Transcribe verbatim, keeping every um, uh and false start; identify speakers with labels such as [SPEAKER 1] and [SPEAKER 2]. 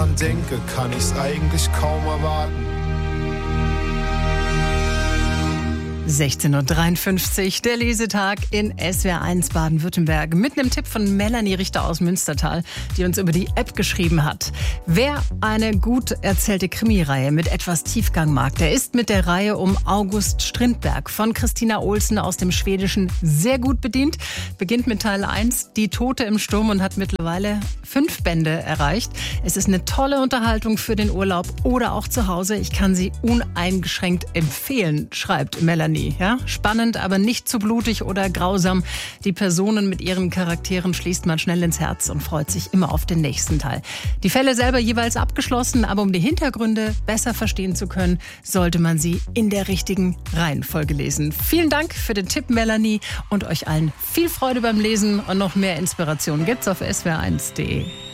[SPEAKER 1] daran denke, kann ich's eigentlich kaum erwarten.
[SPEAKER 2] sechzehn Uhr dreiundfünfzig, der Lesetag in S W R eins Baden-Württemberg mit einem Tipp von Melanie Richter aus Münstertal, die uns über die App geschrieben hat. Wer eine gut erzählte Krimireihe mit etwas Tiefgang mag, der ist mit der Reihe um August Strindberg von Christina Olsen aus dem Schwedischen sehr gut bedient. Beginnt mit Teil eins, Die Tote im Sturm, und hat mittlerweile fünf Bände erreicht. Es ist eine tolle Unterhaltung für den Urlaub oder auch zu Hause. Ich kann sie uneingeschränkt empfehlen, schreibt Melanie. Ja? Spannend, aber nicht zu blutig oder grausam. Die Personen mit ihren Charakteren schließt man schnell ins Herz und freut sich immer auf den nächsten Teil. Die Fälle selber jeweils abgeschlossen, aber um die Hintergründe besser verstehen zu können, sollte man sie in der richtigen Reihenfolge lesen. Vielen Dank für den Tipp, Melanie, und euch allen viel Freude beim Lesen, und noch mehr Inspiration gibt's auf S W R eins punkt de.